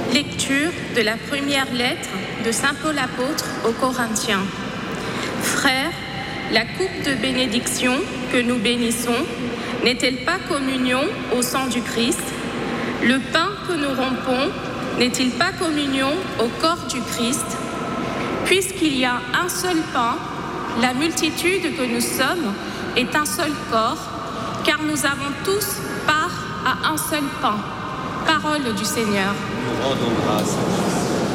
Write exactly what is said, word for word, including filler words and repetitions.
Lecture de la première lettre de saint Paul apôtre aux Corinthiens. Frères, la coupe de bénédiction que nous bénissons n'est-elle pas communion au sang du Christ? Le pain que nous rompons n'est-il pas communion au corps du Christ? Puisqu'il y a un seul pain, la multitude que nous sommes est un seul corps, car nous avons tous part à un seul pain. Parole du Seigneur. Nous rendons grâce à Dieu.